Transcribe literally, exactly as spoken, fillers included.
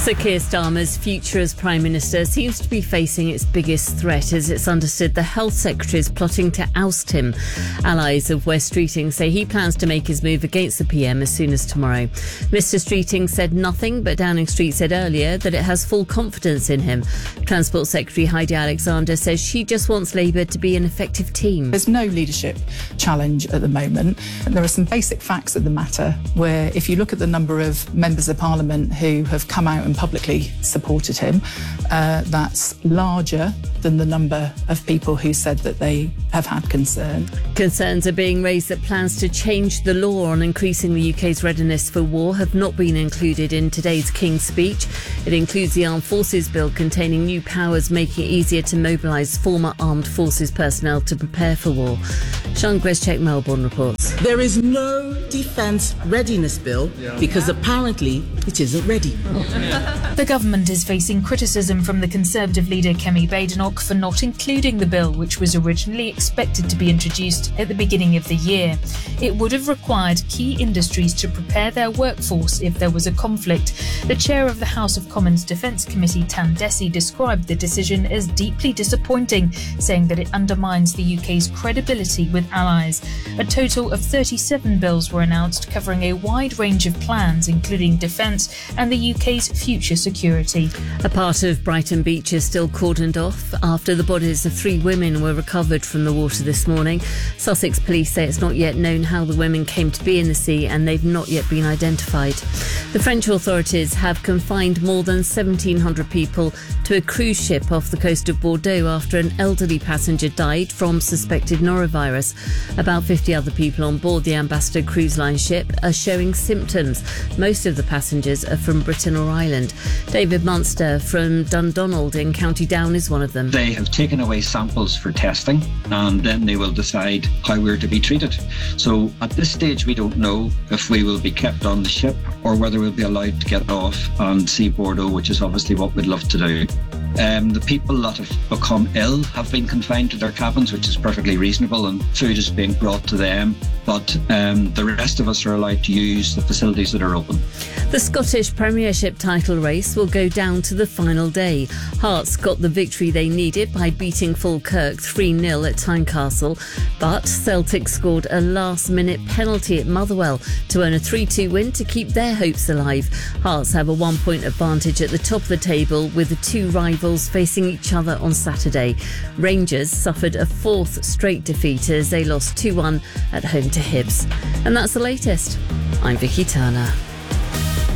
Sir Keir Starmer's future as Prime Minister seems to be facing its biggest threat, as it's understood the Health Secretary is plotting to oust him. Allies of West Streeting say he plans to make his move against the P M as soon as tomorrow. Mr Streeting said nothing, but Downing Street said earlier that it has full confidence in him. Transport Secretary Heidi Alexander says she just wants Labour to be an effective team. There's no leadership challenge at the moment. And there are some basic facts of the matter where if you look at the number of members of Parliament who have come out and publicly supported him, uh, that's larger than the number of people who said that they have had concern. Concerns are being raised that plans to change the law on increasing the U K's readiness for war have not been included in today's King's speech. It includes the Armed Forces Bill containing new powers making it easier to mobilise former armed forces personnel to prepare for war. Sean Grescheck, Melbourne reports. There is no defence readiness bill because apparently it isn't ready. The government is facing criticism from the Conservative leader Kemi Badenoch for not including the bill, which was originally expected to be introduced at the beginning of the year. It would have required key industries to prepare their workforce if there was a conflict. The chair of the House of Commons Defence Committee, Tam Dessy, described the decision as deeply disappointing, saying that it undermines the U K's credibility with allies. A total of thirty-seven bills were announced, covering a wide range of plans, including defence and the U K's future security. A part of Brighton Beach is still cordoned off after the bodies of three women were recovered from the water this morning. Sussex police say it's not yet known how the women came to be in the sea and they've not yet been identified. The French authorities have confined more than seventeen hundred people to a cruise ship off the coast of Bordeaux after an elderly passenger died from suspected norovirus. About fifty other people on board the Ambassador Cruise Line ship are showing symptoms. Most of the passengers are from Britain or Ireland. David Munster from Dundonald in County Down is one of them. They have taken away samples for testing and then they will decide how we're to be treated. So at this stage we don't know if we will be kept on the ship or whether we'll be allowed to get off and see Bordeaux, which is obviously what we'd love to do. Um, the people that have become ill have been confined to their cabins, which is perfectly reasonable, and food is being brought to them. But um, the rest of us are allowed to use the facilities that are open. The Scottish Premiership title race will go down to the final day. Hearts got the victory they needed by beating Falkirk three nil at Tynecastle, but Celtic scored a last-minute penalty at Motherwell to earn a three two win to keep their hopes alive. Hearts have a one-point advantage at the top of the table with the two rivals facing each other on Saturday. Rangers suffered a fourth straight defeat as they lost two one at home to Hibs. And that's the latest. I'm Vicky Turner.